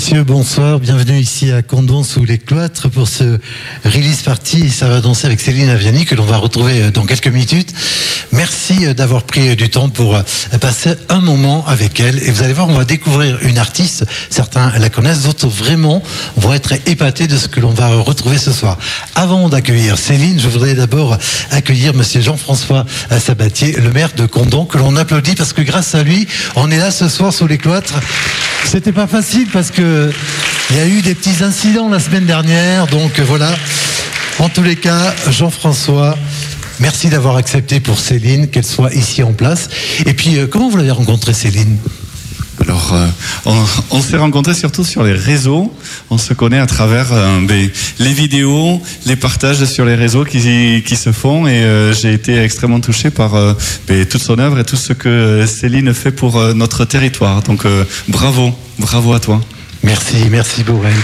messieurs, bonsoir. Bienvenue ici à Condom sous les cloîtres pour ce release party. Ça va danser avec Céline Aviani que l'on va retrouver dans quelques minutes. Merci d'avoir pris du temps pour passer un moment avec elle. Et vous allez voir, on va découvrir une artiste. Certains la connaissent, d'autres vraiment vont être épatés de ce que l'on va retrouver ce soir. Avant d'accueillir Céline, je voudrais d'abord accueillir monsieur Jean-François Sabatier, le maire de Condom, que l'on applaudit parce que grâce à lui, on est là ce soir sous les cloîtres. C'était pas facile parce que il y a eu des petits incidents la semaine dernière, donc voilà. En tous les cas, Jean-François, merci d'avoir accepté pour Céline qu'elle soit ici en place. Et puis, comment vous l'avez rencontrée, Céline ? Alors, on s'est rencontrés surtout sur les réseaux. On se connaît à travers les vidéos, les partages sur les réseaux qui se font. Et j'ai été extrêmement touché par toute son œuvre et tout ce que Céline fait pour notre territoire. Donc, bravo à toi. Merci Borel.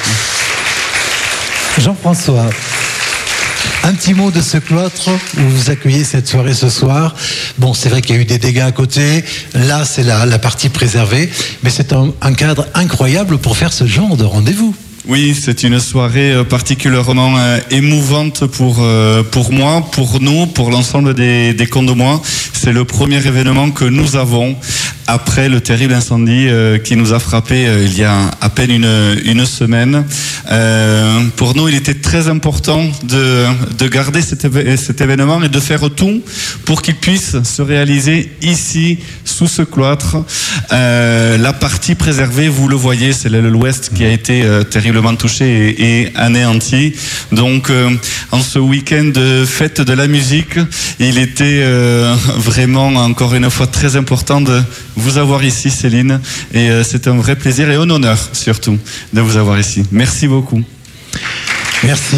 Jean-François, un petit mot de ce cloître où vous accueillez cette soirée ce soir. Bon, c'est vrai qu'il y a eu des dégâts à côté. Là, c'est la partie préservée. Mais c'est un cadre incroyable pour faire ce genre de rendez-vous. Oui, c'est une soirée particulièrement émouvante pour moi, pour nous, pour l'ensemble des Condomois. C'est le premier événement que nous avons après le terrible incendie qui nous a frappé il y a à peine une semaine. Pour nous, il était très important de garder cet événement et de faire tout pour qu'il puisse se réaliser ici, sous ce cloître. La partie préservée, vous le voyez, c'est l'aile ouest qui a été terriblement touché et anéanti. Donc, en ce week-end de fête de la musique, il était vraiment, encore une fois, très important de vous avoir ici, Céline. Et c'est un vrai plaisir et un honneur, surtout, de vous avoir ici. Merci beaucoup. Merci.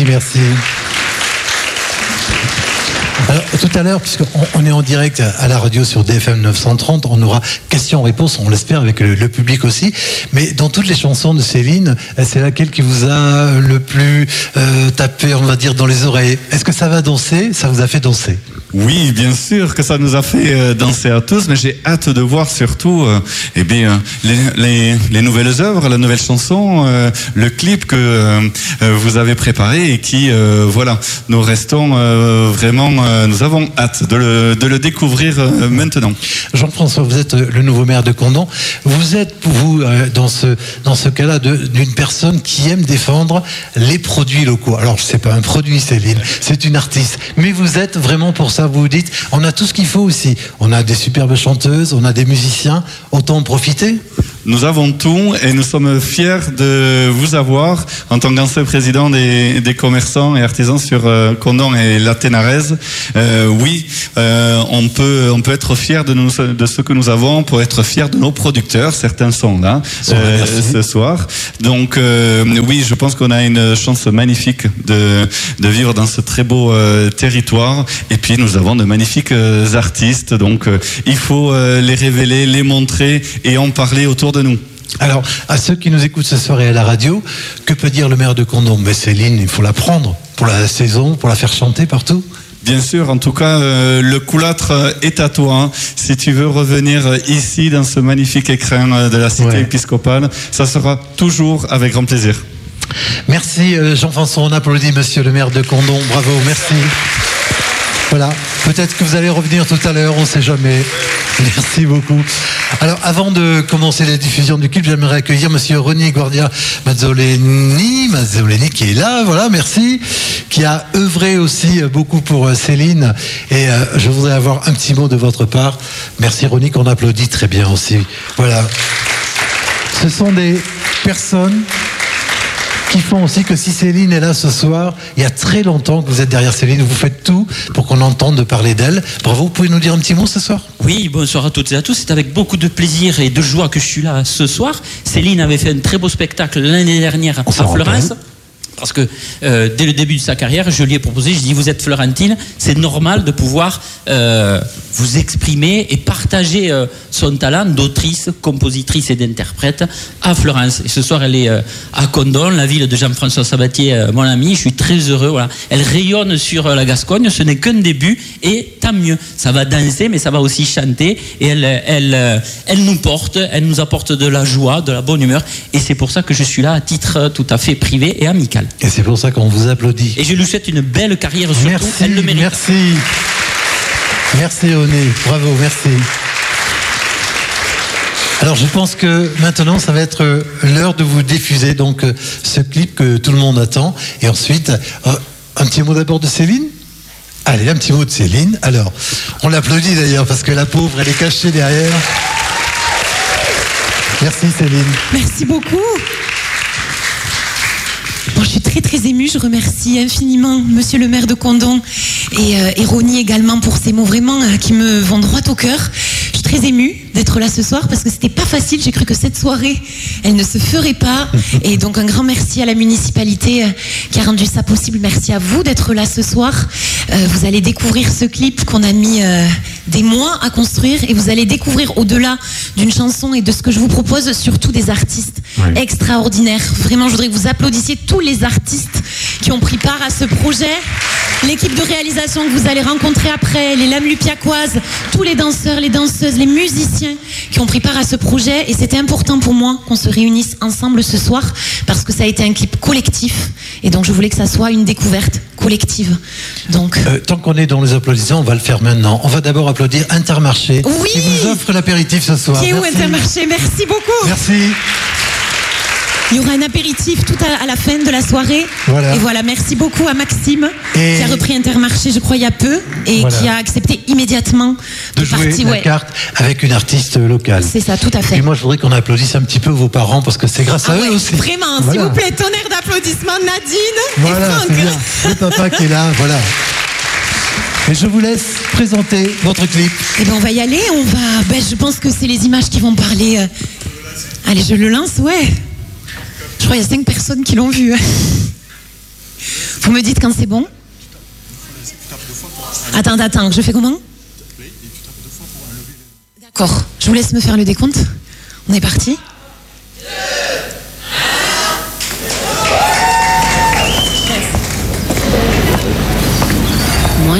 Alors, tout à l'heure, puisqu'on est en direct à la radio sur DFM 930, on aura questions-réponses, on l'espère, avec le public aussi. Mais dans toutes les chansons de Céline, c'est laquelle qui vous a le plus tapé, on va dire, dans les oreilles ? Est-ce que ça va danser ? Ça vous a fait danser ? Oui, bien sûr que ça nous a fait danser à tous, mais j'ai hâte de voir surtout les nouvelles œuvres, la nouvelle chanson, le clip que vous avez préparé et qui, nous restons vraiment, nous avons hâte de le découvrir maintenant. Jean-François, vous êtes le nouveau maire de Condom. Vous êtes, vous, dans ce cas-là, d'une personne qui aime défendre les produits locaux. Alors, c'est pas un produit, Céline, c'est une artiste, mais vous êtes vraiment pour ça. Vous dites, on a tout ce qu'il faut aussi. On a des superbes chanteuses, on a des musiciens. Autant en profiter. Nous avons tout et nous sommes fiers de vous avoir en tant qu'ancien président des commerçants et artisans sur Condom et la Ténarèze. On peut être fiers de ce que nous avons, on peut être fiers de nos producteurs. Certains sont là ce soir. Donc oui, je pense qu'on a une chance magnifique de vivre dans ce très beau territoire. Et puis nous avons de magnifiques artistes. Donc il faut les révéler, les montrer et en parler autour de nous. Alors, à ceux qui nous écoutent ce soir et à la radio, que peut dire le maire de Condom ? Mais Céline, il faut la prendre pour la saison, pour la faire chanter partout. Bien sûr, en tout cas, le couâtre est à toi. Hein. Si tu veux revenir ici, dans ce magnifique écrin de la cité épiscopale, ça sera toujours avec grand plaisir. Merci Jean-François, on applaudit monsieur le maire de Condom, bravo, merci. Voilà, peut-être que vous allez revenir tout à l'heure, on ne sait jamais. Merci beaucoup. Alors, avant de commencer la diffusion du clip, j'aimerais accueillir monsieur René Guardia Mazzoleni qui est là, voilà, merci, qui a œuvré aussi beaucoup pour Céline. Et je voudrais avoir un petit mot de votre part. Merci René, qu'on applaudit très bien aussi. Voilà. Ce sont des personnes qui font aussi que si Céline est là ce soir, il y a très longtemps que vous êtes derrière Céline, vous faites tout pour qu'on entende parler d'elle. Bravo, vous pouvez nous dire un petit mot ce soir ? Oui, bonsoir à toutes et à tous. C'est avec beaucoup de plaisir et de joie que je suis là ce soir. Céline avait fait un très beau spectacle l'année dernière à Fleurance. parce que dès le début de sa carrière, je lui ai proposé, je dis vous êtes florentine, c'est normal de pouvoir vous exprimer et partager son talent d'autrice, compositrice et d'interprète à Florence. Et ce soir, elle est à Condom, la ville de Jean-François Sabatier, mon ami. Je suis très heureux. Voilà. Elle rayonne sur la Gascogne. Ce n'est qu'un début et tant mieux. Ça va danser, mais ça va aussi chanter. Et elle nous porte, elle nous apporte de la joie, de la bonne humeur. Et c'est pour ça que je suis là à titre tout à fait privé et amical. Et c'est pour ça qu'on vous applaudit. Et je lui souhaite une belle carrière surtout. Merci, elle le mérite. merci. Merci Oné, bravo, merci. Alors je pense que maintenant ça va être l'heure de vous diffuser donc ce clip que tout le monde attend. Et ensuite, un petit mot d'abord de Céline. Allez, un petit mot de Céline. Alors, on l'applaudit d'ailleurs parce que la pauvre, elle est cachée derrière. Merci Céline. Merci beaucoup. Bon, je suis très très émue, je remercie infiniment Monsieur le maire de Condom et Ronnie également pour ces mots vraiment qui me vont droit au cœur. Je suis très émue d'être là ce soir parce que c'était pas facile, j'ai cru que cette soirée elle ne se ferait pas et donc un grand merci à la municipalité qui a rendu ça possible. Merci à vous d'être là ce soir. Vous allez découvrir ce clip qu'on a mis des mois à construire et vous allez découvrir au-delà d'une chanson et de ce que je vous propose surtout des artistes extraordinaires. Vraiment, je voudrais que vous applaudissiez tous les artistes qui ont pris part à ce projet, l'équipe de réalisation que vous allez rencontrer après, les lames lupiacoises, tous les danseurs, les danseuses, les musiciens qui ont pris part à ce projet. Et c'était important pour moi qu'on se réunisse ensemble ce soir parce que ça a été un clip collectif et donc je voulais que ça soit une découverte collective. Donc, tant qu'on est dans les applaudissements, on va le faire maintenant. On va d'abord applaudir Intermarché qui vous offre l'apéritif ce soir. Qui est où Intermarché? Merci beaucoup. Merci. Il y aura un apéritif tout à la fin de la soirée. Voilà. Et voilà, merci beaucoup à Maxime qui a repris Intermarché, je crois, il y a peu et qui a accepté immédiatement de jouer la carte avec une artiste locale. C'est ça, tout à fait. Et moi, je voudrais qu'on applaudisse un petit peu vos parents parce que c'est grâce à eux aussi. Vraiment, s'il vous plaît, tonnerre d'applaudissements, Nadine voilà, et Franck. C'est bien. Le papa qui est là, voilà. Et je vous laisse présenter votre clip. Eh ben, on va y aller. Je pense que c'est les images qui vont parler. Allez, je le lance, ouais. Je crois qu'il y a 5 personnes qui l'ont vu. Vous me dites quand c'est bon? Attends, je fais comment? D'accord, je vous laisse me faire le décompte. On est parti.